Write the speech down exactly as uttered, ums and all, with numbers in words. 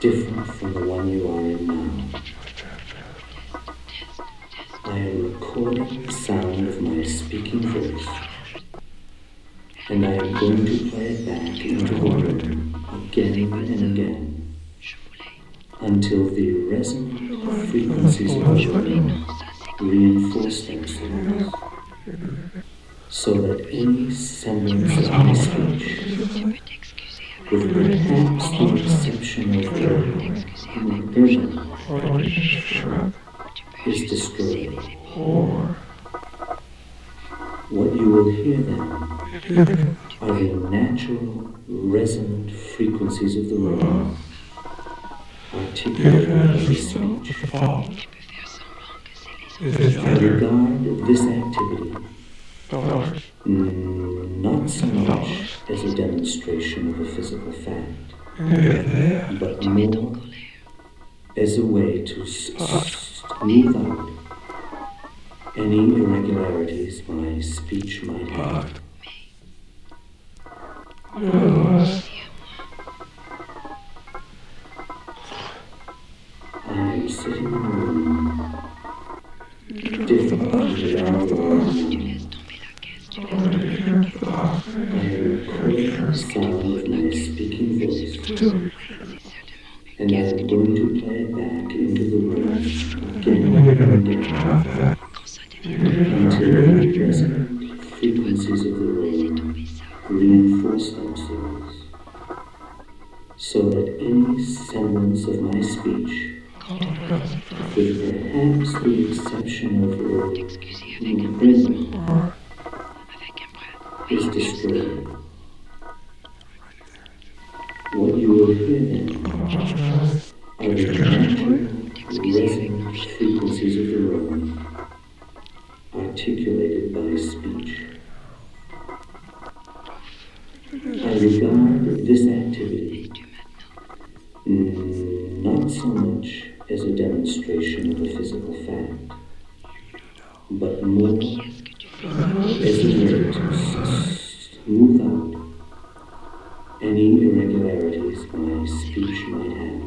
different from the one you are in now. I am recording the sound of my speaking voice, and I am going to play it back into the room again and again, until the resonant frequencies of the room reinforce themselves, so that any semblance of my speech, with perhaps the exception of the rhythm, is destroyed. What you will hear then are the natural, resonant frequencies of the room, articulated by speech. I regard this activity mm, not so much as a demonstration of a physical fact, but more as a way to s- smooth out any irregularities my speech might have. I am sitting in a room different from the around the world. I am recording the sound of my speaking voice, and I am going to play it back into the room again and again, until the resonant frequencies of the room reinforce themselves, so that any semblance of my speech, with perhaps the exception of the rhythm, is destroyed. What you will hear then are the natural, resonant frequencies of the room, articulated by speech. I regard this activity mm, not so much as a demonstration of a physical fact, but more as a way to s- smooth out any irregularities my speech might have.